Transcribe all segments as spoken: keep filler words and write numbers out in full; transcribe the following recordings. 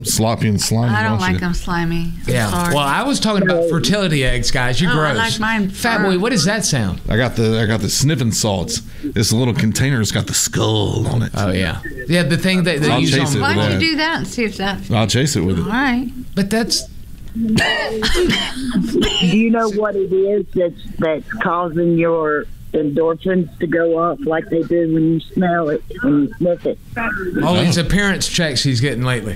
sloppy and slimy. I don't like you? them slimy. I'm Yeah. sorry. Well, I was talking about fertility eggs, guys. You're Oh, I gross. like mine Fat firm. boy, what does that sound? I got the I got the sniffing salts. This little container's got the skull on it. Oh yeah, yeah. The thing that they I'll use chase on. it. Why don't that. you do that and see if that... I'll chase it with it. All right. But that's Do you know what it is that's that's causing your endorphins to go up like they do when you smell it, when you sniff it? all these appearance checks he's getting lately.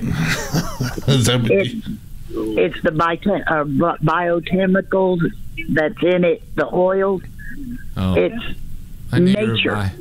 Is that what It's, you- it's the bio- uh, bi- biochemicals that's in it, the oils. Oh, It's I knew you were nature. bi.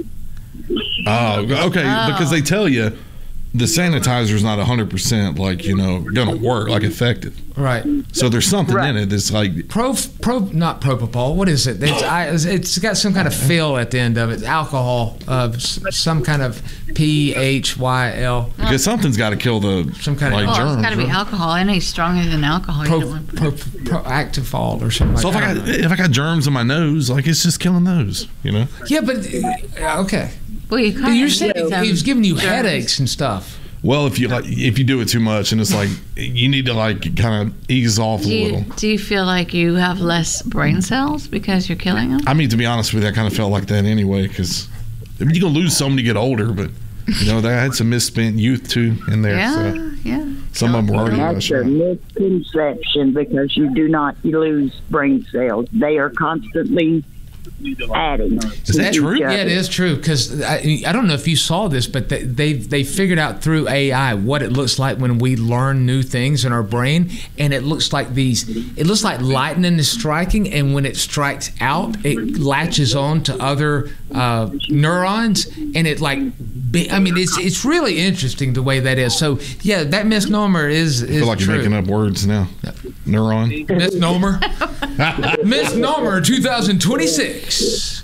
Oh, okay. Oh. Because they tell you the sanitizer's not one hundred percent like, you know, going to work, like effective. Right. So there's something in it that's like, Pro, pro, not propofol. What is it? It's, I, it's got some kind of fill at the end of it. Alcohol, uh, s- some kind of P H Y L. because something's got to kill the Some kind of- like Well, germs. it's got to be right? alcohol. Any stronger than alcohol. You Pro, don't want- pro, proactifol or something So if like I that. got if I got germs in my nose, like it's just killing those, you know. Yeah, but uh, okay. Well, you But kind you're of saying need he was some giving you germs. headaches and stuff. Well, if you like, if you do it too much, and it's like you need to like kind of ease off a Do you, little. do you feel like you have less brain cells because you're killing them? I mean, to be honest with you, I kind of felt like that anyway, because I mean, you're gonna lose some to get older, but you know, they had some misspent youth too in there. Yeah, So yeah. some of them were already That's a shot. misconception because you do not lose brain cells. They are constantly adding. Is that to true? each Yeah, other. it is true because I, I don't know if you saw this, but they, they they figured out through A I what it looks like when we learn new things in our brain, and it looks like these. It looks like lightning is striking, and when it strikes out, it latches on to other uh, neurons, and it like. be- I mean, it's it's really interesting the way that is. So yeah, that misnomer is is I feel like true. you're making up words now. Neuron. Misnomer. Misnomer twenty twenty-six.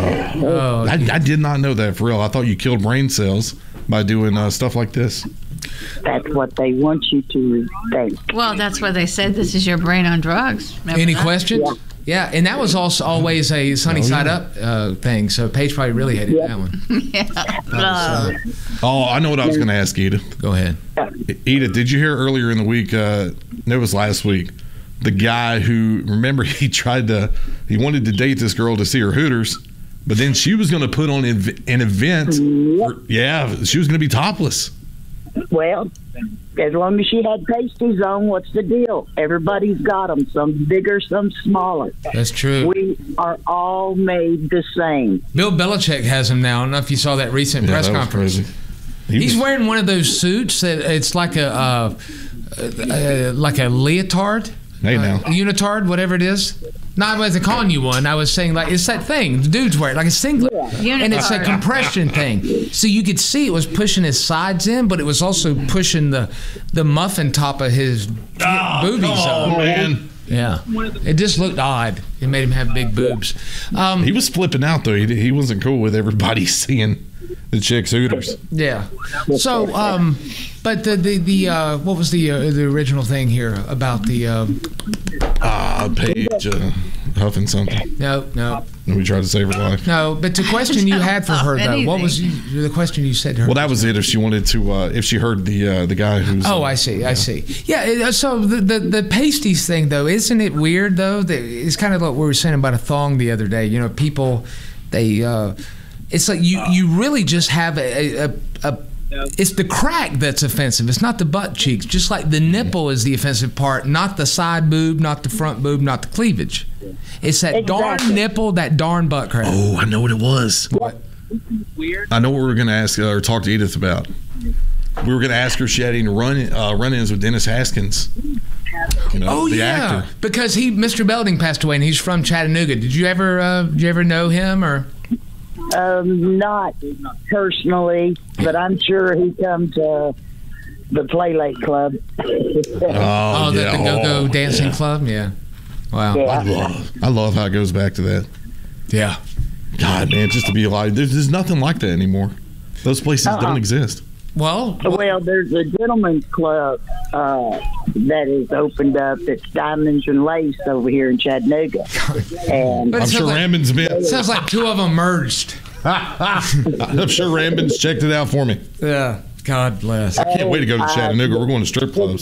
Oh, I, I did not know that for real. I thought you killed brain cells by doing uh, stuff like this. That's what they want you to think. Well, that's why they said this is your brain on drugs. Remember Any that? questions? Yeah, and that was also always a sunny Oh, yeah. side up uh, thing. So Paige probably really hated that one. Yeah. Uh, Oh, I know what I was going to ask Edith. go ahead. Edith, did you hear earlier in the week? Uh, no, it was last week. The guy who, remember, he tried to, he wanted to date this girl to see her Hooters, but then she was going to put on ev- an event. For, yeah, she was going to be topless. Well, as long as she had pasties on, what's the deal? Everybody's got them, some bigger, some smaller. That's true. We are all made the same. Bill Belichick has him now. I don't know if you saw that recent Yeah, press that was conference. crazy. He He's was- wearing one of those suits that it's like a uh, uh, like a leotard. Hey, now. Uh, unitard, whatever it is. Not I wasn't calling you one. I was saying like it's that thing the dudes wear, like a singlet, and it's a Unitard. compression thing. So you could see it was pushing his sides in, but it was also pushing the the muffin top of his boobies Oh, up. man. Yeah, it just looked odd. It made him have big boobs. Um, He was flipping out, though. He, he wasn't cool with everybody seeing the chick's Hooters. Yeah. So, um, but the the the uh, what was the uh, the original thing here about the uh, Ah, Paige uh, huffing something. no no And we tried to save her life. no? But the question you had for her though, what was you, the question you said to her? Well, that was it. If she wanted to, uh, if she heard the uh, the guy who's. Oh, uh, I see. I see. Yeah. it- uh, So the, the the pasties thing, though, isn't it weird though? That it's kind of like what we were saying about a thong the other day. You know, people, they, uh, it's like you you really just have a. a, a it's the crack that's offensive. It's not the butt cheeks. Just like the nipple is the offensive part, not the side boob, not the front boob, not the cleavage. It's that darn Exactly. nipple, that darn butt crack. Oh, I know what it was. What? I know what we were going to ask uh, or talk to Edith about. We were going to ask her if she had any run uh, run-ins with Dennis Haskins. You know, Oh the yeah, actor. because he, Mister Belding, passed away, and he's from Chattanooga. Did you ever, uh, did you ever know him or? Um, not personally, but I'm sure he come to the Playlate Club. Oh, Oh, the, yeah. the Go-Go Oh, Dancing yeah. Club? Yeah. Wow. Yeah. I love, I love how it goes back to that. Yeah. God, man, just to be alive. There's, there's nothing like that anymore. Those places Uh-uh. don't exist. Well, Well, there's a gentleman's club uh, that is opened up. It's Diamonds and Lace over here in Chattanooga, and But- I'm it sure sounds like- Rambin's been. it sounds like two of them merged. I'm sure Rambin's checked it out for me. Yeah. God bless. I can't wait to go to Chattanooga. We're going to strip clubs.